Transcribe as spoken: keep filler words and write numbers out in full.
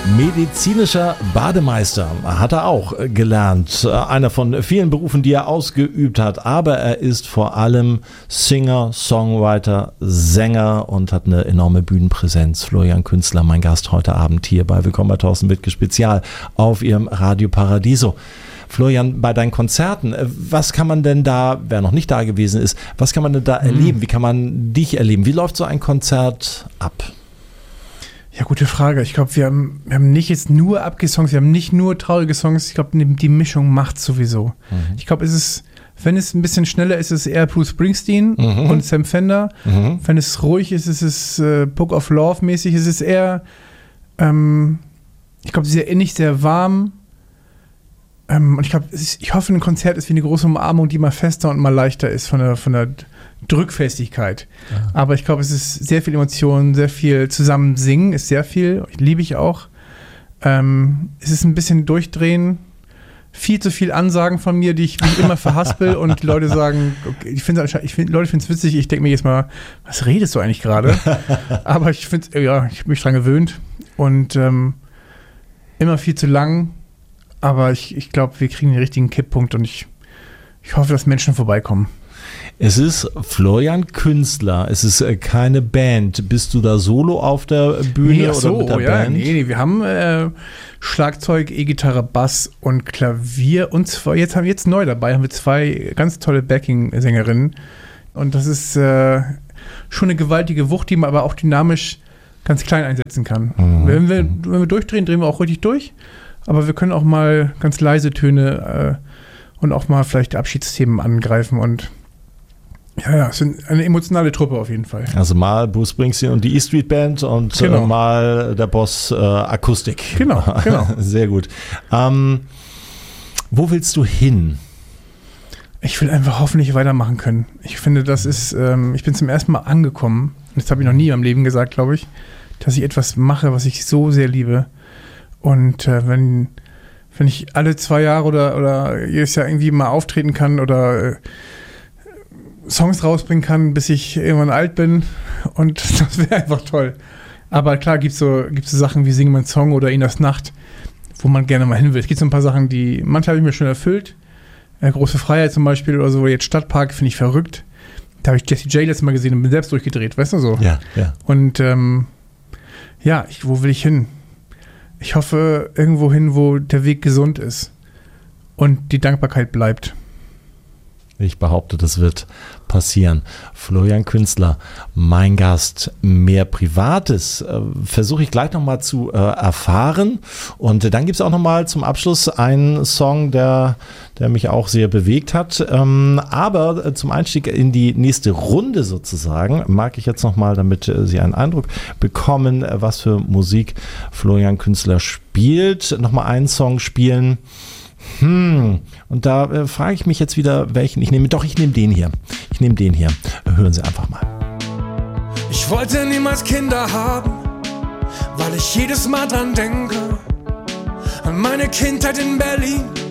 Medizinischer Bademeister hat er auch gelernt. Einer von vielen Berufen, die er ausgeübt hat. Aber er ist vor allem Singer, Songwriter, Sänger und hat eine enorme Bühnenpräsenz. Florian Künstler, mein Gast heute Abend hier bei Willkommen bei Thorsten Wittke Spezial auf Ihrem Radio Paradiso. Florian, bei deinen Konzerten, was kann man denn da, wer noch nicht da gewesen ist, was kann man denn da mhm. erleben? Wie kann man dich erleben? Wie läuft so ein Konzert ab? Ja, gute Frage. Ich glaube, wir haben, wir haben nicht jetzt nur Abgesongs, wir haben nicht nur traurige Songs. Ich glaube, die Mischung macht sowieso. Mhm. Ich glaube, es ist, wenn es ein bisschen schneller ist, ist es eher Bruce Springsteen mhm. und Sam Fender. Mhm. Wenn es ruhig ist, ist es äh, Book of Love mäßig. Es ist eher, ähm, ich glaube, sehr innig, sehr warm. Ähm, und ich glaube, ich hoffe, ein Konzert ist wie eine große Umarmung, die mal fester und mal leichter ist von der, von der Drückfestigkeit. Ja. Aber ich glaube, es ist sehr viel Emotion, sehr viel zusammen singen, ist sehr viel, liebe ich auch. Ähm, es ist ein bisschen durchdrehen, viel zu viel Ansagen von mir, die ich wie immer verhaspel und die Leute sagen, okay, ich finde ich find, Leute finden es witzig, ich denke mir jetzt mal, was redest du eigentlich gerade? Aber ich finde, ja, ich bin mich dran gewöhnt und ähm, immer viel zu lang, aber ich, ich glaube, wir kriegen den richtigen Kipppunkt und ich, ich hoffe, dass Menschen vorbeikommen. Es ist Florian Künstler, es ist keine Band. Bist du da solo auf der Bühne nee, ach so, oder mit der ja, Band? Nee, nee, wir haben äh, Schlagzeug, E-Gitarre, Bass und Klavier und zwar, jetzt haben wir jetzt neu dabei, haben wir zwei ganz tolle Backing-Sängerinnen und das ist äh, schon eine gewaltige Wucht, die man aber auch dynamisch ganz klein einsetzen kann. Mhm. Wenn wir, wenn wir durchdrehen, drehen wir auch richtig durch, aber wir können auch mal ganz leise Töne äh, und auch mal vielleicht Abschiedsthemen angreifen und ja, ja, es sind eine emotionale Truppe auf jeden Fall. Also mal Bruce Springsteen und die E-Street Band und genau. äh, mal der Boss äh, Akustik. Genau, genau. Sehr gut. Ähm, wo willst du hin? Ich will einfach hoffentlich weitermachen können. Ich finde, das ist, ähm, ich bin zum ersten Mal angekommen, und das habe ich noch nie in meinem Leben gesagt, glaube ich, dass ich etwas mache, was ich so sehr liebe. Und äh, wenn, wenn ich alle zwei Jahre oder, oder jedes Jahr irgendwie mal auftreten kann oder äh, Songs rausbringen kann, bis ich irgendwann alt bin und das wäre einfach toll. Aber klar gibt es so, gibt's so Sachen wie Sing mein Song oder In das Nacht, wo man gerne mal hin will. Es gibt so ein paar Sachen, die, manche habe ich mir schon erfüllt. Äh, Große Freiheit zum Beispiel oder so, jetzt Stadtpark finde ich verrückt. Da habe ich Jessie J letztes Mal gesehen und bin selbst durchgedreht, weißt du so? Ja, ja. Und ähm, ja, ich, wo will ich hin? Ich hoffe irgendwo hin, wo der Weg gesund ist und die Dankbarkeit bleibt. Ich behaupte, das wird passieren. Florian Künstler, mein Gast. Mehr Privates äh, versuche ich gleich nochmal zu äh, erfahren. Und äh, dann gibt es auch nochmal zum Abschluss einen Song, der, der mich auch sehr bewegt hat. Ähm, aber äh, zum Einstieg in die nächste Runde sozusagen mag ich jetzt nochmal, damit äh, Sie einen Eindruck bekommen, äh, was für Musik Florian Künstler spielt, nochmal einen Song spielen. Hm, und da äh, frage ich mich jetzt wieder, welchen ich nehme. Doch, ich nehme den hier. Ich nehme den hier. Hören Sie einfach mal. Ich wollte niemals Kinder haben, weil ich jedes Mal dran denke. An meine Kindheit in Berlin,